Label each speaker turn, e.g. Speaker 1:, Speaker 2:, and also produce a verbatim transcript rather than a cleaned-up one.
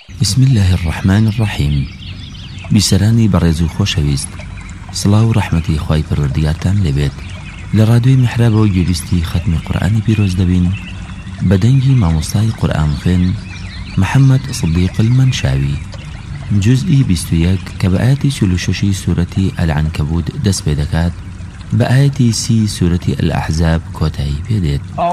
Speaker 1: بسم الله الرحمن الرحيم. بسراني برزو خوشويست صلاة ورحمتي خواهي پروردگارتان لبيت لرادوي محراب و جويستي ختم قرآن بيروز دبين بدنجي ماموستاي قرآن خين محمد صديق المنشاوي جزئي بيستويك كبآياتي سلوششي سورة العنكبوت دس بيدكات بآياتي سي سورة الأحزاب كوتاي بيدت.